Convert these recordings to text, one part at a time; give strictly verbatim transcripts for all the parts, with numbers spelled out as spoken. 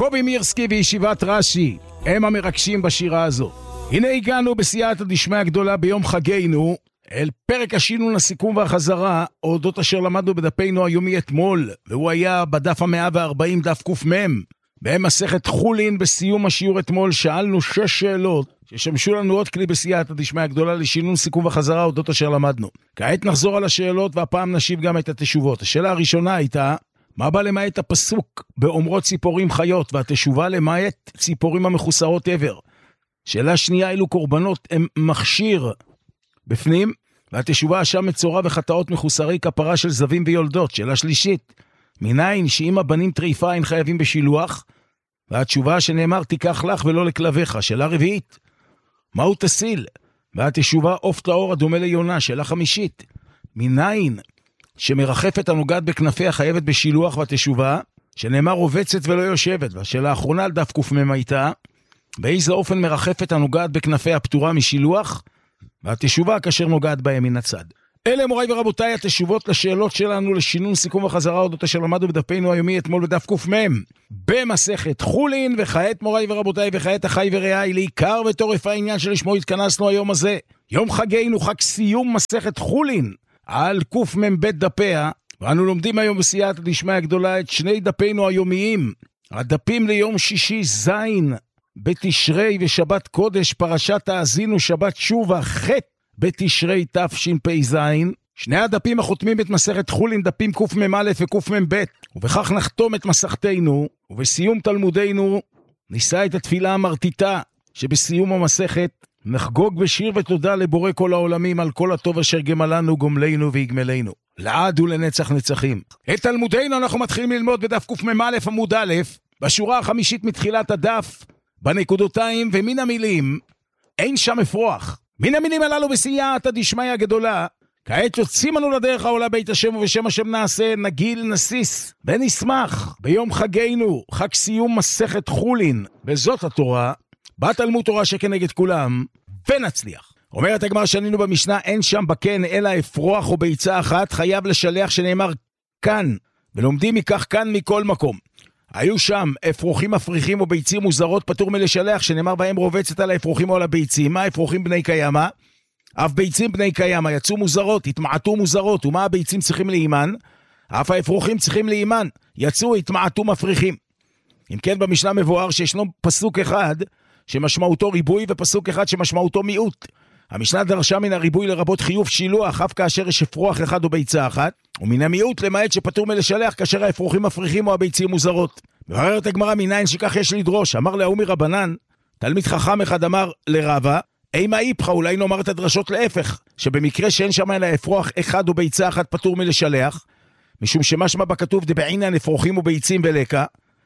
קובי מירסקי וישיבת רש"י הם המרגשים בשירה הזו. הנה הגענו בסייעתא דשמיא הגדולה ביום חגנו אל פרק השינון, הסיכום והחזרה אודות אשר למדנו בדפינו היומי אתמול, והוא היה בדף המאה וארבעים, דף קמ"ם. במסכת חולין בסיום השיעור אתמול שאלנו שש שאלות ששמשו לנו עוד כלי בסייעתא דשמיא הגדולה לשינון, סיכום וחזרה אודות אשר למדנו. כעת נחזור על השאלות והפעם נשיב גם את התשובות. השאלה הראשונה הייתה, מה בא למעט הפסוק באומרות ציפורים חיות, והתשובה למעט ציפורים המחוסרות עבר? שאלה שנייה, אילו קורבנות הם מכשיר בפנים, והתשובה שם מצורע וחטאות מחוסרי כפרה של זבים ויולדות. שאלה שלישית, מניין שאם הבנים טריפה אין חייבים בשילוח? והתשובה שנאמר תיקח לך ולא לכלביך. שאלה רביעית, מהו תסיל? והתשובה עוף טהור הדומה ליונה. שאלה חמישית, מניין שמרחפת הנוגעת בכנפיה חייבת בשילוח? והתשובה שנאמר רובצת ולא יושבת. והשאלה האחרונה על דף קמ"ם הייתה, באיזה אופן מרחפת הנוגעת בכנפיה פטורה משילוח? והתשובה כאשר נוגעת בהם מן הצד. אלה מוריי ורבותיי התשובות לשאלות שלנו לשינון, סיכום וחזרה אודות אשר למדנו בדפינו היומי אתמול בדף קמ"ם במסכת חולין. וכעת מוריי ורבותיי, וכעת אחי ורעי, לעיקר וטורף העניין שלשמו התכנסנו היום הזה, יום חגנו, חג סיום מסכת חולין על קמ"ב דפיה. ואנו לומדים היום בסייעתא דשמיא הגדולה את שני דפינו היומיים, הדפים ליום שישי זין בתשרי ושבת קודש, פרשת האזינו שבת שובה ח' בתשרי תשפ"ז. שני הדפים החותמים את מסכת חולין, דפים קמ"א וקמ"ב, ובכך נחתום את מסכתנו, ובסיום תלמודנו נישא את התפילה המרטיטה שבסיום המסכת נחגוג בשיר ותודה לבורא כל העולמים על כל הטוב אשר גמלנו גומלנו ויגמלנו לעד ולנצח נצחים. את תלמודנו אנחנו מתחילים ללמוד בדף קמ"א עמוד א', בשורה החמישית מתחילת הדף, בנקודותיים ומן המילים אין שם אפרוח. מן המילים הללו בסייעתא דשמיא הגדולה, כעת יוצאים אנו לדרך העולה בית השם, ובשם השם נעשה, נגיל, נסיס ונשמח ביום חגנו, חג סיום מסכת חולין, וזאת התורה, בת תלמוד תורה שכנגד כולם, ונצליח. אומרת הגמרא שנינו במשנה, אין שם בקן אלא אפרוח או ביצה אחת, חייב לשלח שנאמר כאן, ולומדים מכך כאן מכל מקום. היו שם אפרוחים מפריחים או ביצים מוזרות, פטור מלשלח שנאמר בהם רובצת על האפרוחים או על הביצים. מה אפרוחים בני קיימה? אף ביצים בני קיימה יצאו מוזרות, התמעטו מוזרות. ומה הביצים צריכים לאימן? אף האפרוחים צריכים לאימן, יצאו, התמעטו מפריחים. אם כן, במשנה מבואר שישנו פסוק אחד שמשמעותו ריבוי ופסוק אחד שמשמעותו מיעוט. המשנה דרשה מן הריבוי לרבות חיוב שילוח אף כאשר יש אפרוח אחד או ביצה אחת, ומן המיעוט למעט שפטור מלשלח כאשר האפרוחים מפריחים או הביצים מוזרות. מבררת הגמרא, מניין שכך יש לדרוש? אמר לאהו מרבנן, תלמיד חכם אחד אמר לרבא, אימה איפכה, אולי נאמר את הדרשות להפך, שבמקרה שאין שם אלא אפרוח אחד או ביצה אחת פטור מלשלח, משום שמשמע בכתוב דבעינן אפרוחים וביצים ולקה,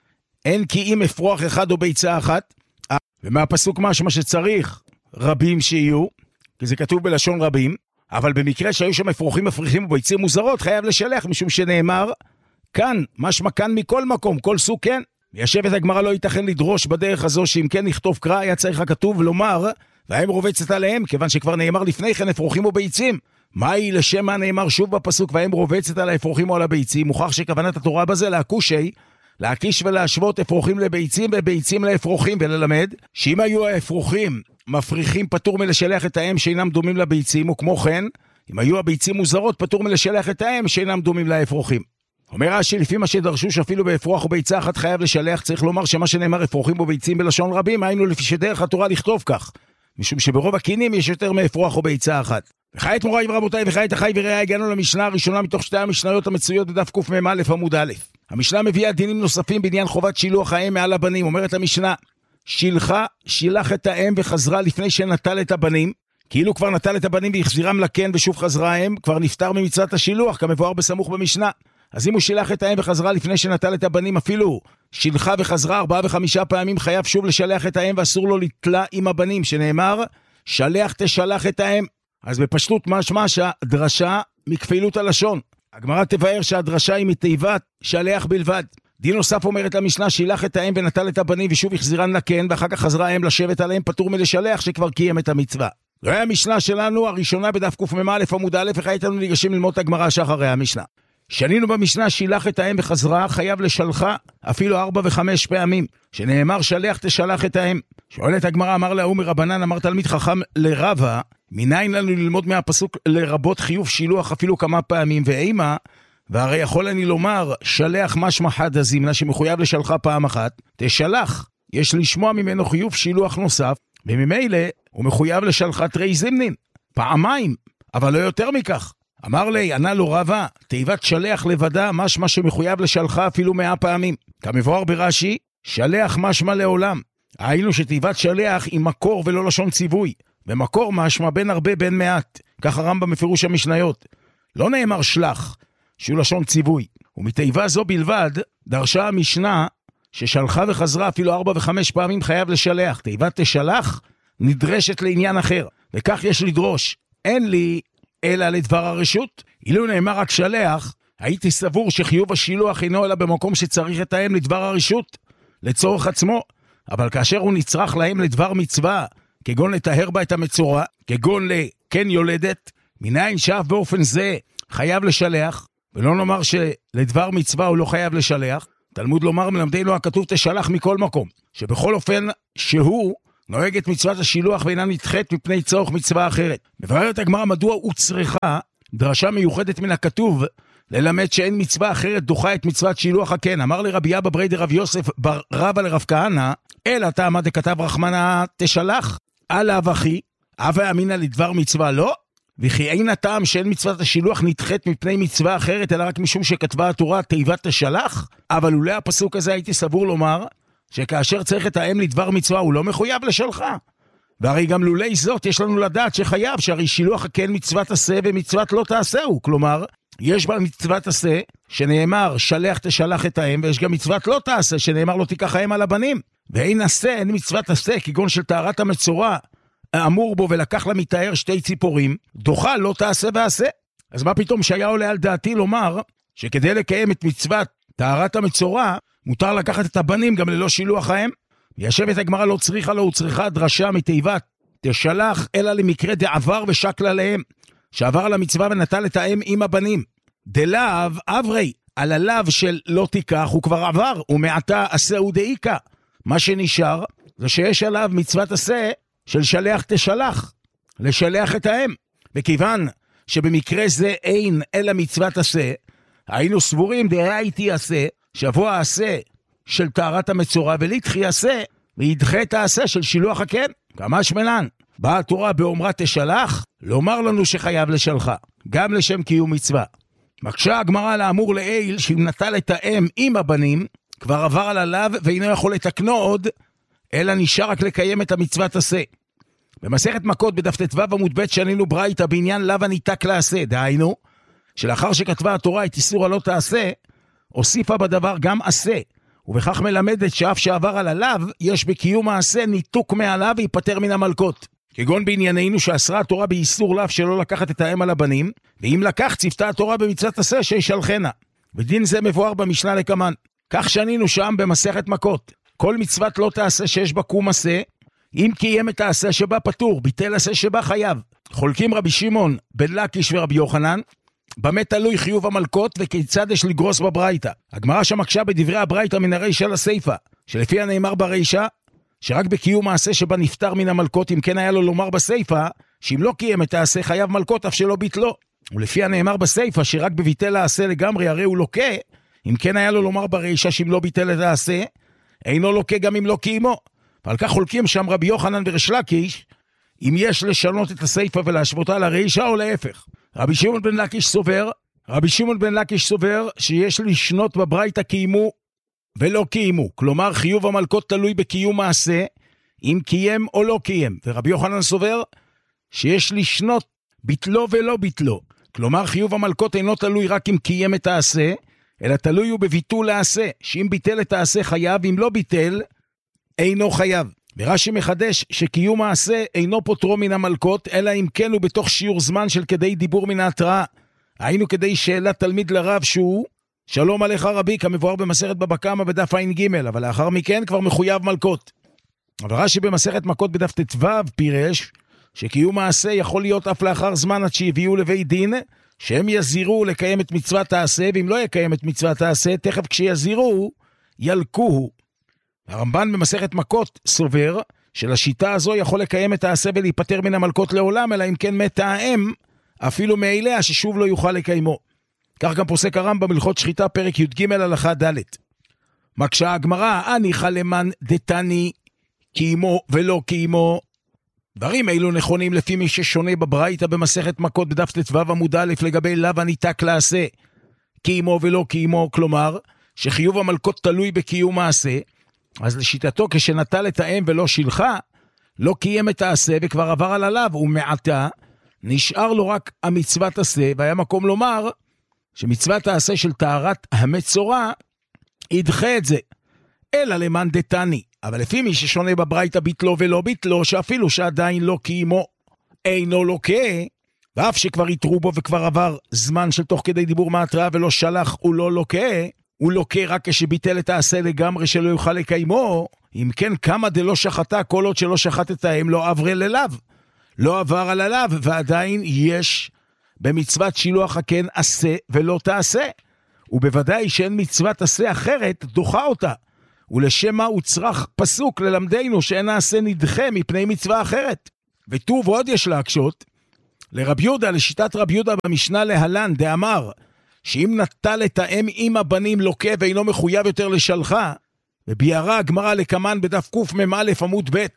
אין כי אם אפרוח אחד או ביצה אחת, ומהפסוק משמע שצריך רבים שיהיו, כי זה כתוב בלשון רבים, אבל במקרה שהיו שם אפרוחים מפריחים וביצים מוזרות חייב לשלח, משום שנאמר כאן, משמע כאן מכל מקום, כל סוג כן. ישבת הגמרא, לא ייתכן לדרוש בדרך הזו, שאם כן נכתוב קרא היה צריך הכתוב לומר והם רובצת עליהם, כיוון שכבר נאמר לפני כן אפרוחים וביצים. מהי לשם מה נאמר שוב בפסוק והם רובצת על האפרוחים או על הביצים? מוכח שכוונת התורה בזה להקושי, להקיש ולהשוות אפרוחים לביצים וביצים לאפרוחים, וללמד שאם היו האפרוחים מפריחים פטור מלשלח את האם שאינם דומים לביצים, וכמו כן אם היו הביצים מוזרות פטור מלשלח את האם שאינם דומים לאפרוחים. אומר רש"י, לפי מה שדרשו שאפילו באפרוח או ביצה אחת חייב לשלח, צריך לומר שמה שנאמר אפרוחים וביצים בלשון רבים, היינו לפי שדרך התורה לכתוב כך, משום שברוב הקינים יש יותר מאפרוח או ביצה אחת. וכעת מוריי ורבותיי, וכעת אחי ורעי, הגענו למשנה הראשונה מתוך שתי המשניות המצויות בדף קמ"א עמוד א'. המשנה מביאה דינים נוספים בעניין חובת שילוח האם מעל הבנים. אומרת המשנה, שילחה, שילח את האם וחזרה לפני שנטל את הבנים, כאילו כבר נטל את הבנים והחזירם לקן ושוב חזרה האם, כבר נפטר ממצוות השילוח כמבואר בסמוך במשנה. אז אם הוא שילח את האם וחזרה לפני שנטל את הבנים, אפילו שילחה וחזרה ארבעה וחמישה פעמים, חייב שוב לשלח את האם ואסור לו לתלה עם הבנים, שנאמר שלח תשלח את האם. אז בפשטות משמע שהדרשה מכפילות הלשון. הגמרא תבאר שהדרשה היא מתיבת שלח בלבד. דין נוסף אומרת המשנה, שילח את האם ונטל את הבנים ושוב החזירן לקן, ואחר כך חזרה האם לשבת עליהם, פטור מלשלח שכבר קיים את המצווה. זו היא המשנה שלנו הראשונה בדף קמ"א עמוד א', וכעת אנו ניגשים ללמוד את הגמרא שאחרי המשנה. שנינו במשנה שילח את האם וחזרה, חייב לשלחה אפילו ארבע וחמש פעמים, שנאמר שלח תשלח את האם. שואלת הגמרא, אמר להוא מרבנן, אמר תלמיד חכם לרבה, מניין לנו ללמוד מהפסוק לרבות חיוב שילוח אפילו כמה פעמים, ואימה, והרי יכול אני לומר, שלח משמע חד הזימנה שמחויב לשלחה פעם אחת, תשלח, יש לשמוע ממנו חיוב שילוח נוסף, וממילא הוא מחויב לשלחת רי זימנין, פעמיים, אבל לא יותר מכך. אמר לי, ענה לו רבה, תיבת שלח לבדה, משמע שמחויב לשלחה אפילו מאה פעמים. כמבואר ברש"י, שלח משמע לעולם. היינו שתיבת שלח היא מקור ולא לשון ציווי. במקור משמע בין הרבה בין מעט. כך הרמב"ם בפירוש המשניות. לא נאמר שלח, שהוא לשון ציווי. ומתיבה זו בלבד, דרשה המשנה, ששלחה וחזרה אפילו ארבע וחמש פעמים חייב לשלח. תיבת תשלח נדרשת לעניין אחר. וכך יש לדרוש. אין לי אלא לדבר הרשות. אילו נאמר רק שלח, הייתי סבור שחיוב השילוח אינו אלא במקום שצריך את האם לדבר הרשות, לצורך עצמו. אבל כאשר הוא נצרך להם לדבר מצווה, כגון לטהר בה את המצורע, כגון לכן יולדת, מניין שאף באופן זה חייב לשלח, ולא נאמר שלדבר מצווה הוא לא חייב לשלח, תלמוד לומר מלמדנו הכתוב תשלח מכל מקום, שבכל אופן שהוא נוהג את מצוות השילוח ואינה נדחית מפני צורך מצווה אחרת. מבררת הגמרא מדוע הוא צריכה דרשה מיוחדת מן הכתוב ללמד שאין מצווה אחרת דוחה את מצוות שילוח הכן. אמר לרבי אבא ברי דרב יוסף בר רבא לרב כהנא, אלא תמה דכתב רחמנא תשלח, עליו אחי, הווה אמינא לדבר מצווה לא, וכי אין הטעם שאין מצוות השילוח נדחית מפני מצווה אחרת, אלא רק משום שכתבה התורה תיבת תשלח. אבל אולי הפסוק הזה הייתי סבור לומר, שכאשר צריך את האם לדבר מצווה הוא לא מחויב לשלחה. והרי גם לולי זאת יש לנו לדעת שחייב, שהרי שילוח הכן מצוות עשה ומצוות לא תעשהו. כלומר, יש בה מצוות עשה שנאמר שלח תשלח את האם, ויש גם מצוות לא תעשה שנאמר לא תיקח האם על הבנים. ואין עשה, אין מצוות עשה, כגון של טהרת המצורע אמור בו ולקח לה מתאר שתי ציפורים, דוחה לא תעשה ועשה. אז מה פתאום שהיה עולה על דעתי לומר שכדי לקיים את מצוות טהרת המצורע מותר לקחת את הבנים גם ללא שילוח האם? וישבת הגמרא לא צריכה לו, הוא צריכה דרשה מתיבת תשלח אלא למקרה דעבר ושקלה להם, שעבר על המצווה ונטל את האם עם הבנים. דלאו אברי, על הלאו של לא תיקח הוא כבר עבר, ומעתה עשה הוא דאיקה. מה שנשאר זה שיש עליו מצוות עשה של שלח תשלח, לשלח את האם. וכיוון שבמקרה זה אין אלא מצוות עשה, היינו סבורים דהייתי עשה, שבוע העשה של טהרת המצורע ולתחי עשה, וידחה את העשה של שילוח הכן. כמה שמנן, באה התורה באומרה תשלח, לומר לנו שחייב לשלחה, גם לשם קיום מצווה. מקשה הגמרא לאמור לעיל, שאם נטל את האם עם הבנים, כבר עבר על עליו ואינו יכול לתקנו עוד, אלא נשאר רק לקיים את המצוות עשה. במסכת מכות בדף ט"ו עמוד ב' שנינו ברייתא בעניין לאו הניתק לעשה, דהיינו, שלאחר שכתבה התורה את איסור הלא תעשה, הוסיפה בדבר גם עשה, ובכך מלמדת שאף שעבר על עליו, יש בקיום העשה ניתוק מעליו ויפטר מן המלכות. כגון בענייננו שאסרה התורה באיסור לאו שלא לקחת את האם על הבנים, ואם לקח צפתה התורה במצוות עשה שישלחנה. ודין זה מבואר במשנה לקמן. כך שנינו שם במסכת מכות. כל מצוות לא תעשה שיש בה קום עשה, אם קיים את העשה שבה פטור, ביטל עשה שבה חייב. חולקים רבי שמעון בן לקיש ורבי יוחנן, במה תלוי חיוב המלכות וכיצד יש לגרוס בברייתא. הגמרא שם מקשה בדברי הברייתא מן הרישא לסייפא, שלפי הנאמר ברישא, שרק בקיום העשה שבה נפטר מן המלכות, אם כן היה לו לומר בסייפא, שאם לא קיים את העשה חייב מלכות אף שלא ביטלו. ולפי הנאמר בסייפא, שרק בביטל העשה לגמרי הרי הוא לוקה, אם כן היה לו לומר ברישא שאם לא ביטל את העשה, אינו לוקה גם אם לא קיימו. ועל כך חולקים שם רבי יוחנן וריש לקיש, אם יש לשנות את הסייפא ולהשוותה לרישא או להפך. רבי שמעון בן לקיש סובר, רבי שמעון בן לקיש סובר שיש לשנות בברייתא קיימו ולא קיימו, כלומר חיוב המלכות תלוי בקיום מעשה, אם קיים או לא קיים. ורבי יוחנן סובר שיש לשנות ביטלו ולא ביטלו, כלומר חיוב המלכות אינו תלוי רק אם קיים את העשה, אלא תלוי הוא בביטול העשה, שאם ביטל את העשה חייב, אם לא ביטל אינו חייב. ורש"י מחדש שקיום העשה אינו פוטרו מן המלכות, אלא אם כן הוא בתוך שיעור זמן של כדי דיבור מן ההתראה. היינו כדי שאלת תלמיד לרב שהוא שלום עליך רבי, כמבואר במסכת בבא קמא בדף ע"ג, אבל לאחר מכן כבר מחויב מלכות. אבל רש"י במסכת מכות בדף ט"ו פירש שקיום העשה יכול להיות אף לאחר זמן עד שהביאו לבית דין, שהם יזירו לקיים את מצוות העשה, ואם לא יקיים את מצוות העשה, תכף כשיזירו ילקוהו. הרמב"ן במסכת מכות סובר שלשיטה הזו יכול לקיים את העשה ולהיפטר מן המלכות לעולם, אלא אם כן מת האם אפילו מאליה ששוב לא יוכל לקיימו. כך גם פוסק הרמב"ם בהלכות שחיטה פרק י"ג הלכה ד'. מקשה הגמרא, הניחא למאן דתני קיימו ולא קיימו. דברים אלו נכונים לפי מי ששונה בברייתא במסכת מכות בדף ט"ו עמוד א' לגבי לאו הניתק לעשה קיימו ולא קיימו, כלומר שחיוב המלכות תלוי בקיום מעשה, אז לשיטתו כשנטל את האם ולא שילחה, לא קיים את העשה וכבר עבר על עליו, ומעתה נשאר לו רק המצוות עשה, והיה מקום לומר שמצוות העשה של טהרת המצורע ידחה את זה, אלא למאן דתני. אבל לפי מי ששונה בברייתא ביטלו ולא ביטלו, שאפילו שעדיין לא קיימו אינו לוקה, ואף שכבר יתרו בו וכבר עבר זמן של תוך כדי דיבור מהתראה ולא שלח הוא לא לוקה, הוא לוקה רק כשביטל את העשה לגמרי שלא יוכל לקיימו. אם כן, כמה דלא שחטה, כל עוד שלא שחט את האם לא עבר אליו, לא עבר על עליו, ועדיין יש במצוות שילוח הקן עשה ולא תעשה, ובוודאי שאין מצוות עשה אחרת דוחה אותה, ולשם מה הוא צריך פסוק ללמדנו שאין העשה נדחה מפני מצווה אחרת. וטוב עוד יש להקשות לרב יהודה, לשיטת רב יהודה במשנה להלן דאמר שאם נטל את האם עם הבנים לוקה ואינו מחויב יותר לשלחה, וביארה הגמרא לקמן בדף קמ"א עמוד ב'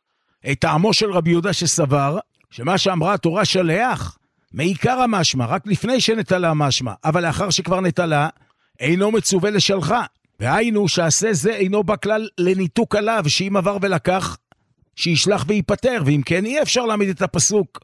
את טעמו של רב יהודה שסבר שמה שאמרה התורה שלח מעיקר המשמע רק לפני שנטלה המשמע, אבל לאחר שכבר נטלה אינו מצווה לשלחה, והיינו שעשה זה אינו בכלל לניתוק עליו, שאם עבר ולקח שישלח ויפטר, ואם כן אי אפשר להעמיד את הפסוק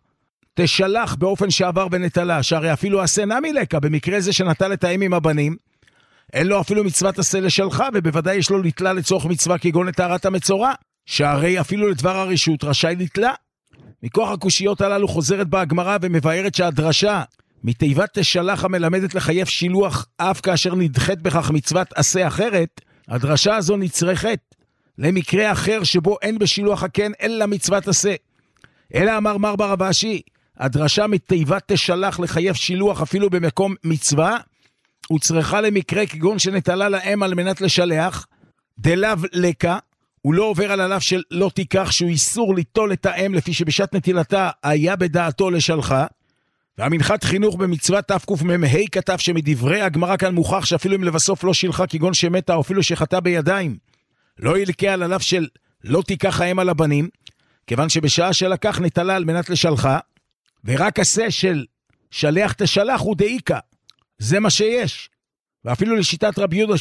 תשלח באופן שעבר ונטלה, שהרי אפילו עשה נמי לקה, במקרה זה שנטל את האם עם הבנים אין לו אפילו מצוות עשה לשלחה, ובוודאי יש לו לתלה לצורך מצווה כגון לטהרת המצורע, שהרי אפילו לדבר הרשות רשאי לתלה. מכוח הקושיות הללו חוזרת בה הגמרא ומבארת שהדרשה מתיבת תשלח המלמדת לחייב שילוח אף כאשר נדחת בכך מצוות עשה אחרת, הדרשה הזו נצרכת למקרה אחר שבו אין בשילוח הקן אלא מצוות עשה. אלא אמר מר ברב אשי, הדרשה מתיבת תשלח לחייב שילוח אפילו במקום מצווה, וצריכה למקרה כגון שנטלה לאם על מנת לשלח, דלאו לקה, הוא לא עובר על עליו של לא תיקח, שהוא איסור ליטול את האם לפי שבשעת נטילתה היה בדעתו לשלחה. והמנחת חינוך במצוות תקמ"ה כתב שמדברי הגמרא כאן מוכח שאפילו אם לבסוף לא שילחה כגון שמתה או אפילו שחטא בידיים, לא ילקה על עליו של לא תיקח האם על הבנים, כיוון שבשעה שלקח נטלה על מנת לשלחה, ורק עשה של שלח תשלח הוא דאיקה, זה מה שיש. ואפילו לשיטת רבי יהודה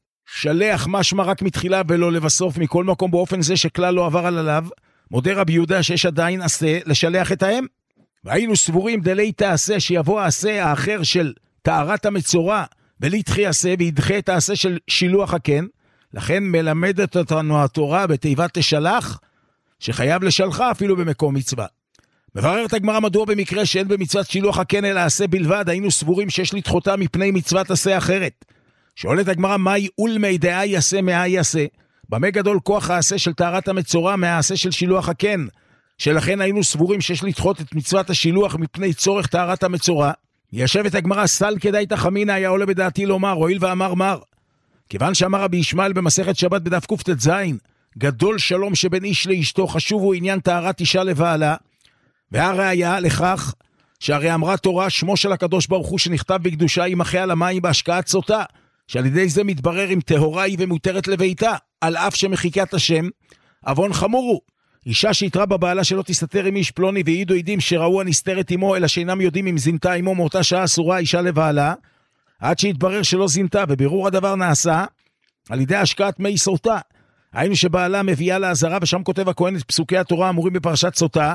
ששלח משמע רק מתחילה ולא לבסוף, מכל מקום באופן זה שכלל לא עבר על עליו, מודה רבי יהודה שיש עדיין עשה לשלח את האם. והיינו סבורים דלי תעשה שיבוא העשה האחר של טהרת המצורע ולהתחי עשה וידחה את העשה של שילוח הקן, לכן מלמדת אותנו התורה בתיבת תשלח שחייב לשלחה אפילו במקום מצווה. מבררת הגמרא מדוע במקרה שאין במצוות שילוח הקן אלא עשה בלבד, היינו סבורים שיש לדחותה מפני מצוות עשה אחרת. שואלת הגמרא מהי אולמי דאי יעשה מאי יעשה, במה גדול כוח העשה של טהרת המצורע מהעשה של שילוח הקן, שלכן היינו סבורים שיש לדחות את מצוות השילוח מפני צורך טהרת המצורע. ישבת הגמרא סל כדאי תחמינה היה עולה בדעתי לומר, הואיל ואמר מר, כיוון שאמר רבי ישמעאל במסכת שבת בדף קט"ז, גדול שלום שבין איש לאשתו חשוב הוא עניין טהרת אישה לבעלה, והראיה לכך שהרי אמרה תורה שמו של הקדוש ברוך הוא שנכתב בקדושה ימחה על המים בהשקעת סוטה, שעל ידי זה מתברר אם טהורה היא ומותרת לביתה, על אף שמחיקת השם עוון חמור הוא. אישה שהתרה בבעלה שלא תסתתר עם איש פלוני, והעידו עדים שראו הנסתרת עמו, אלא שאינם יודעים אם זינתה עמו מאותה שעה אסורה אישה לבעלה, עד שהתברר שלא זינתה, ובירור הדבר נעשה על ידי השקעת מי סוטה. היינו שבעלה מביאה לעזרה, ושם כותב הכהן את פסוקי התורה אמורים בפרשת סוטה,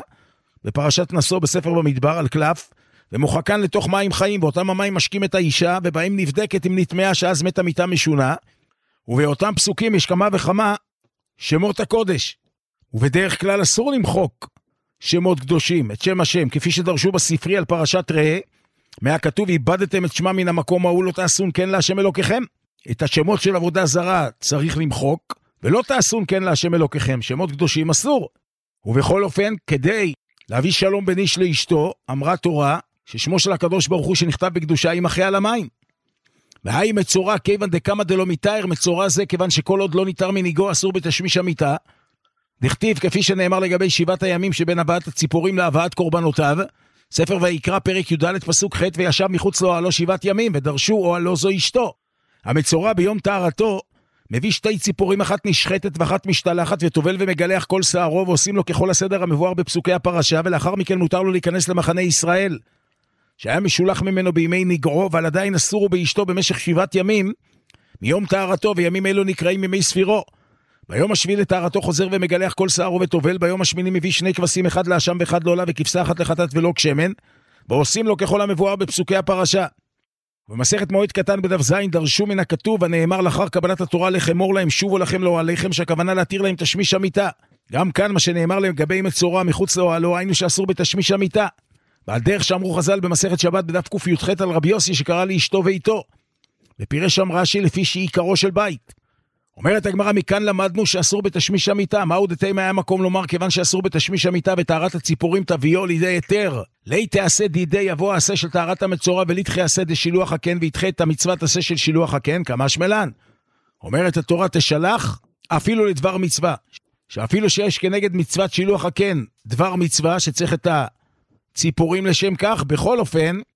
בפרשת נשוא בספר במדבר על קלף, ומוחקן לתוך מים חיים, ואותם המים משקים את האישה, ובהם נבדקת אם נטמעה שאז מתה מיתה משונה, ובאותם פסוקים יש כמה וכמה שמות הקודש. ובדרך כלל אסור למחוק שמות קדושים, את שם השם, כפי שדרשו בספרי על פרשת ראה, מהכתוב, איבדתם את שמה מן המקום ההוא, לא תעשון כן להשם אלוקיכם. את השמות של עבודה זרה צריך למחוק, ולא תעשון כן להשם אלוקיכם, שמות קדושים אסור. ובכל אופן, כדי להביא שלום בין איש לאשתו, אמרה תורה, ששמו של הקדוש ברוך הוא שנכתב בקדושה ימחה על המים. והי מצורע כיוון דקמא דלא מתאר, מצורע זה כיוון שכל עוד לא ניתר מניגו אסור בתשמיש המיטה. דכתיב כפי שנאמר לגבי שבעת הימים שבין הבאת הציפורים להבאת קורבנותיו, ספר ויקרא פרק י"ד פסוק ח' וישב מחוץ לאוהלו שבעת ימים ודרשו אוהלו זו אשתו. המצורע ביום טהרתו מביא שתי ציפורים, אחת נשחטת ואחת משתלחת, וטובל ומגלח כל שערו, ועושים לו ככל הסדר המבואר בפסוקי הפרשה, ולאחר מכן מותר לו להיכנס למחנה ישראל, שהיה משולח ממנו בימי נגרו, אבל עדיין אסורו באשתו במשך שבעת ימים, מיום טהרתו, וימים אלו נקראים ימי ספירו. ביום השביעי לטהרתו חוזר ומגלח כל שערו וטובל, ביום השמיני מביא שני כבשים, אחד לאשם ואחד לעולה, וכבשה אחת לחטאת ולא כשמן, ועושים לו ככל המבואר בפסוקי הפרשה. במסכת מועד קטן בדף זין דרשו מן הכתוב הנאמר לאחר קבלת התורה לחמור להם שובו לכם לאוהליכם, שהכוונה להתיר להם תשמיש המיטה. גם כאן מה שנאמר להם לגבי מצורע מחוץ לאוהלו היינו שאסור בתשמיש המיטה. ועל דרך שאמרו חז"ל במסכת שבת בדף ק"ח על רבי יוסי שקרא לאשתו ואיתו, ופירש שם רש"י לפי שהיא עיקרו של בית. אומרת הגמרא מכאן למדנו שאסור בתשמיש המיטה. מהו דתימה היה מקום לומר כיוון שאסור בתשמיש המיטה וטהרת הציפורים תביאו לידי היתר, לי תעשה דידי יבוא העשה של טהרת המצורע ולתחי עשה דשילוח הקן ויתחה את המצוות עשה של שילוח הקן כמה שמלן. אומרת התורה תשלח אפילו לדבר מצווה, שאפילו שיש כנגד מצוות שילוח הקן דבר מצווה שצריך את הציפורים לשם כך, בכל אופן